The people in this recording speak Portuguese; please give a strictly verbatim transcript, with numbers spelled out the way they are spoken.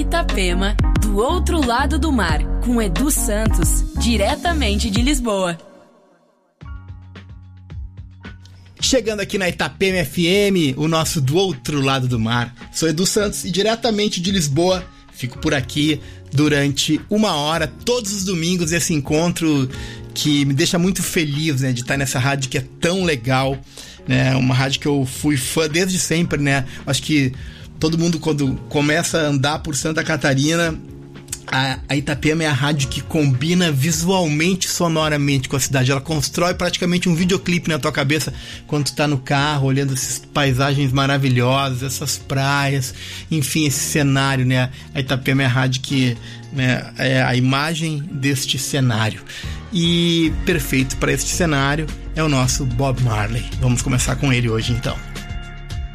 Itapema, do outro lado do mar, com Edu Santos, diretamente de Lisboa. Chegando aqui na Itapema F M, o nosso Do Outro Lado do Mar. Sou Edu Santos e diretamente de Lisboa, fico por aqui durante uma hora, todos os domingos, esse encontro que me deixa muito feliz, né, de estar nessa rádio que é tão legal, né, uma rádio que eu fui fã desde sempre, né, acho que todo mundo quando começa a andar por Santa Catarina, a, a Itapema é a rádio que combina visualmente, sonoramente com a cidade. Ela constrói praticamente um videoclipe na tua cabeça quando tu tá no carro, olhando essas paisagens maravilhosas, essas praias, enfim, esse cenário, né? A Itapema é a rádio que, né, é a imagem deste cenário. E perfeito para este cenário é o nosso Bob Marley. Vamos começar com ele hoje, então.